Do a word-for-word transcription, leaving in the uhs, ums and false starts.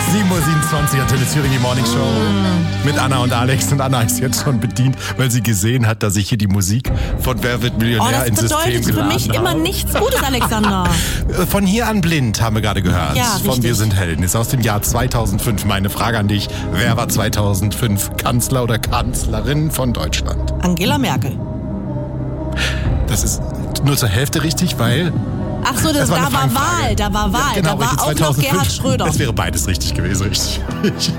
sieben Uhr siebenundzwanzig, Antenne Thüringen, die Morning Show mit Anna und Alex. Und Anna ist jetzt schon bedient, weil sie gesehen hat, dass ich hier die Musik von Wer wird Millionär ins System geladen habe. Das bedeutet für mich immer nichts Gutes, Alexander. Von hier an blind haben wir gerade gehört. Ja, von richtig. Wir sind Helden. Ist aus dem Jahr zweitausendfünf. Meine Frage an dich. Wer war zweitausendfünf Kanzler oder Kanzlerin von Deutschland? Angela Merkel. Das ist nur zur Hälfte richtig, weil... Ach so, das, das war da eine war Fangfrage. Wahl, da war Wahl. Ja, genau, da war richtig, auch noch zweitausendfünf. Gerhard Schröder. Das wäre beides richtig gewesen, richtig.